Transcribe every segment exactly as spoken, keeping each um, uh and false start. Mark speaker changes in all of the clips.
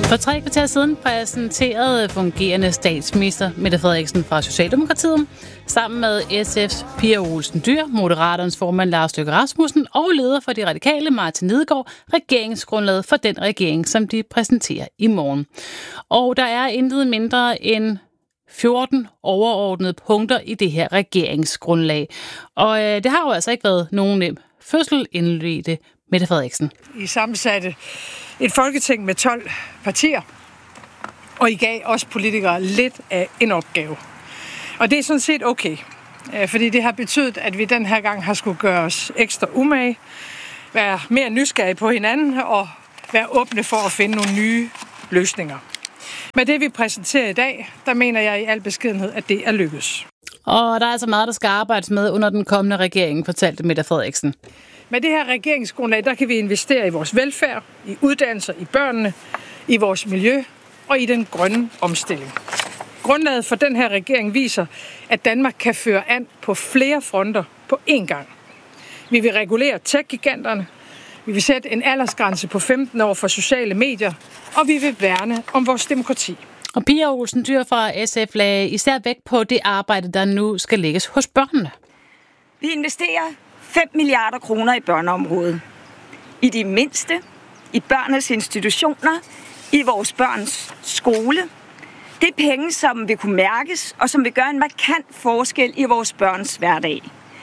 Speaker 1: For tre kvarter siden præsenterede fungerende statsminister Mette Frederiksen fra Socialdemokratiet sammen med S F's Pia Olsen Dyhr, Moderaternes formand Lars Løkke Rasmussen og leder for de radikale Martin Lidegaard regeringsgrundlaget for den regering, som de præsenterer i morgen. Og der er intet mindre end fjorten overordnede punkter i det her regeringsgrundlag. Og øh, det har jo altså ikke været nogen nem fødsel, indledte Mette Frederiksen.
Speaker 2: I sammensatte et folketing med tolv partier, og I gav os politikere lidt af en opgave. Og det er sådan set okay, fordi det har betydet, at vi den her gang har skulle gøre os ekstra umage, være mere nysgerrige på hinanden og være åbne for at finde nogle nye løsninger. Med det, vi præsenterer i dag, der mener jeg i al beskedenhed, at det er lykkedes.
Speaker 1: Og der er altså meget, der skal arbejdes med under den kommende regering, fortalte Mette Frederiksen.
Speaker 2: Med det her regeringsgrundlag, der kan vi investere i vores velfærd, i uddannelser, i børnene, i vores miljø og i den grønne omstilling. Grundlaget for den her regering viser, at Danmark kan føre an på flere fronter på én gang. Vi vil regulere tech-giganterne, vi vil sætte en aldersgrænse på femten år for sociale medier, og vi vil værne om vores demokrati.
Speaker 1: Og Pia Olsen Dyhr fra S F lagde især vægt på det arbejde, der nu skal lægges hos børnene.
Speaker 3: Vi investerer fem milliarder kroner i børneområdet. I de mindste, i børnenes institutioner, i vores børns skole. Det er penge, som vil kunne mærkes, og som vil gøre en markant forskel i vores børns hverdag.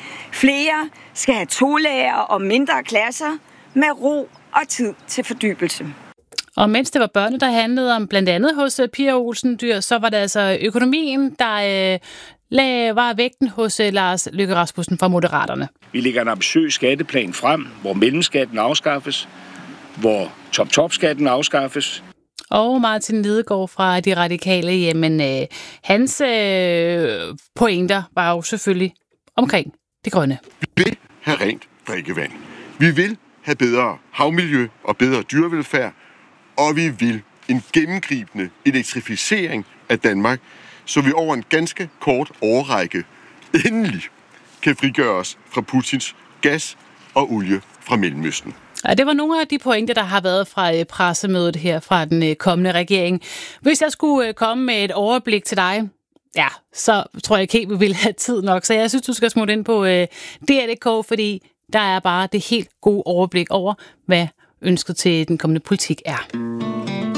Speaker 3: Flere skal have tolærer og mindre klasser med ro og tid til fordybelse.
Speaker 1: Og mens det var børne, der handlede om blandt andet hos Pia Olsen Dyhr, så var det altså økonomien, der øh, lag, var vægten hos øh, Lars Løkke Rasmussen fra Moderaterne.
Speaker 4: Vi lægger en ambitiøs skatteplan frem, hvor mellemskatten afskaffes, hvor top-top-skatten afskaffes.
Speaker 1: Og Martin Lidegaard fra de radikale, jamen øh, hans øh, pointer var jo selvfølgelig omkring det grønne.
Speaker 5: Vi vil have rent drikkevand. Vi vil have bedre havmiljø og bedre dyrevelfærd. Og vi vil en gennemgribende elektrificering af Danmark, så vi over en ganske kort årrække endelig kan frigøre os fra Putins gas og olie fra Mellemøsten.
Speaker 1: Ja, det var nogle af de pointer, der har været fra pressemødet her fra den kommende regering. Hvis jeg skulle komme med et overblik til dig, ja, så tror jeg ikke helt, vi vil have tid nok. Så jeg synes, du skal smutte ind på D R punktum d k, fordi der er bare det helt gode overblik over, hvad ønsket til den kommende politik er.